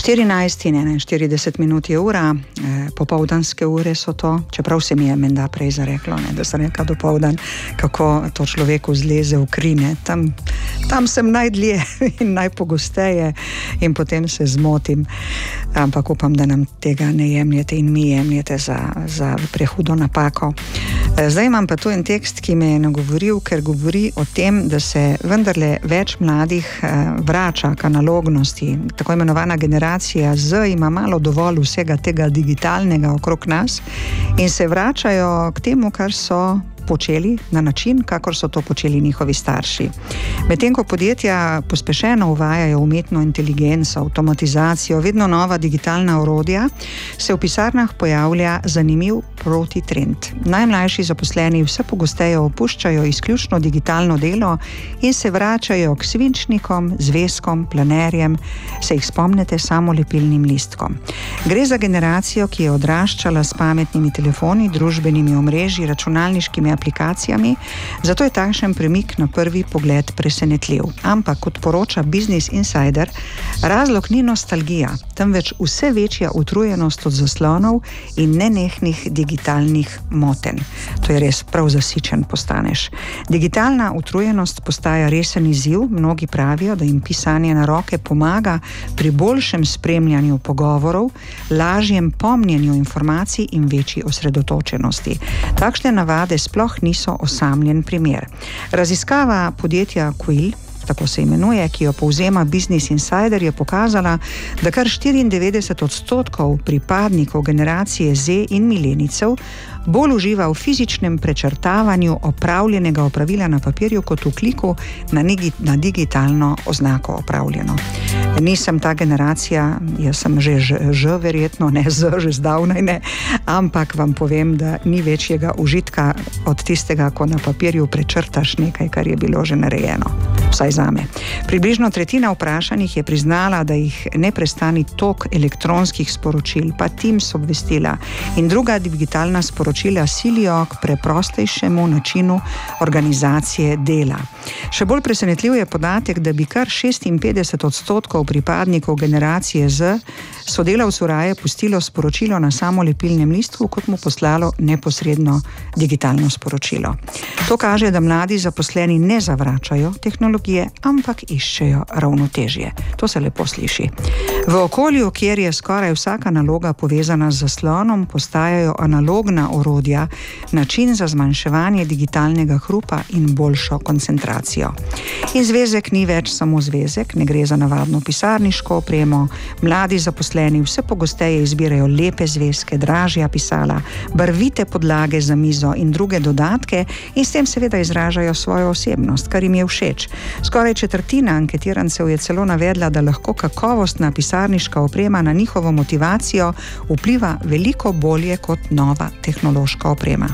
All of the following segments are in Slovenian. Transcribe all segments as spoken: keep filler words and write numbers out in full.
štirinajst in enainštirideset minut je ura, e, popoldanske ure so to, čeprav se mi je menda prej zareklo, ne, da sem rekla dopoldan, kako to človeku zleze v kri, ne. Tam, tam sem najdlje in najpogosteje in potem se zmotim, ampak upam, da nam tega ne jemljete in mi jemljete za, za prehudo napako. E, zdaj imam pa tu en tekst, ki me je nagovoril, ker govori o tem, da se vendarle več mladih e, vrača k analognosti. Tako imenovana generacija Z ima malo dovolj vsega tega digitalnega okrog nas in se vračajo k temu, kar so počeli na način, kakor so to počeli njihovi starši. Medtem ko podjetja pospešeno uvajajo umetno inteligenco, avtomatizacijo, vedno nova digitalna orodja, se v pisarnah pojavlja zanimiv protitrend. Najmlajši zaposleni vse pogosteje opuščajo izključno digitalno delo in se vračajo k svinčnikom, zvezkom, planerjem, se jih spomnite, samolepilnim listkom. Gre za generacijo, ki je odraščala s pametnimi telefoni, družbenimi omrežji, računalniškimi aplikacijami, zato je takšen premik na prvi pogled presenetljiv. Ampak, kot poroča Business Insider, razlog ni nostalgija, temveč vse večja utrujenost od zaslonov in nenehnih digitalnih motenj. To je res prav zasičen postaneš. Digitalna utrujenost postaja resen izziv, mnogi pravijo, da jim pisanje na roke pomaga pri boljšem spremljanju pogovorov, lažjem pomnjenju informacij in večji osredotočenosti. Takšne navade sploh niso osamljen primer. Raziskava podjetja Quill, tako se imenuje, ki jo povzema Business Insider, je pokazala, da kar štiriindevetdeset odstotkov pripadnikov generacije Z in milenijcev bolj uživa v fizičnem prečrtavanju opravljenega opravila na papirju kot v kliku na, nigi, na digitalno oznako opravljeno. Nisem ta generacija, jaz sem že ž, ž verjetno, ne z, že zdavnaj ne, ampak vam povem, da ni večjega užitka od tistega, ko na papirju prečrtaš nekaj, kar je bilo že narejeno. Vsaj zame. Približno tretjina vprašanih je priznala, da jih neprestani tok elektronskih sporočil, pa Teams obvestila in druga digitalna sporočila silijo k preprostejšemu načinu organizacije dela. Še bolj presenetljiv je podatek, da bi kar šestinpetdeset odstotkov pripadnikov generacije Z sodelavcu raje pustilo sporočilo na samolepilnem listku, kot mu poslalo neposredno digitalno sporočilo. To kaže, da mladi zaposleni ne zavračajo tehnologije, ampak iščejo ravnotežje. To se lepo sliši. V okolju, kjer je skoraj vsaka naloga povezana z zaslonom, postajajo analogna orodja način za zmanjševanje digitalnega hrupa in boljšo koncentracijo. In zvezek ni več samo zvezek, ne gre za navadno pisarniško opremo. Mladi zaposleni vse pogosteje izbirajo lepe zvezke, dražja pisala, barvite podlage za mizo in druge dodatke in s tem seveda izražajo svojo osebnost, kar jim je všeč. Skoraj četrtina anketirancev je celo navedla, da lahko kakovostna pisarniška oprema na njihovo motivacijo vpliva veliko bolje kot nova tehnološka oprema.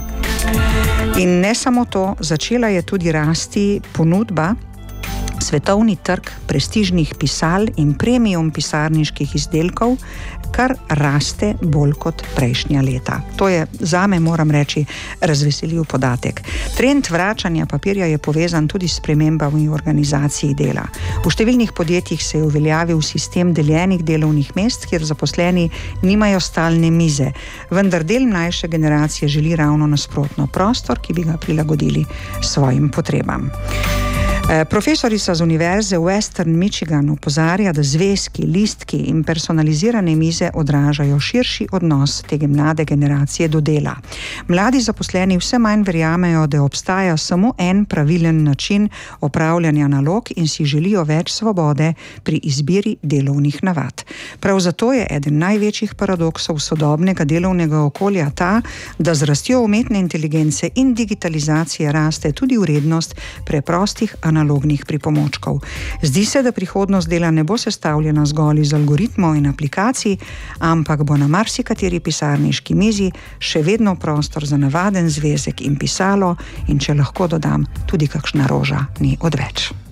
In ne samo to, začela je tudi rasti ponudba, svetovni trg prestižnih pisal in premium pisarniških izdelkov, kar raste bolj kot prejšnja leta. To je zame, moram reči, razveseljiv podatek. Trend vračanja papirja je povezan tudi s spremembami v organizaciji dela. V številnih podjetjih se je uveljavil sistem deljenih delovnih mest, kjer zaposleni nimajo stalne mize, vendar del mlajše generacije želi ravno nasprotno, prostor, ki bi ga prilagodili svojim potrebam. Profesorica z Univerze v Western Michiganu opozarja, da zvezki, listki in personalizirane mize odražajo širši odnos te mlade generacije do dela. Mladi zaposleni vse manj verjamejo, da obstaja samo en pravilen način opravljanja nalog in si želijo več svobode pri izbiri delovnih navad. Prav zato je eden največjih paradoksov sodobnega delovnega okolja ta, da z rastjo umetne inteligence in digitalizacije raste tudi vrednost preprostih analognih pripomočkov. Zdi se, da prihodnost dela ne bo sestavljena zgolj iz algoritmov in aplikacij, ampak bo na marsikateri pisarniški mizi še vedno prostor za navaden zvezek in pisalo in, če lahko dodam, tudi kakšna roža ni odveč.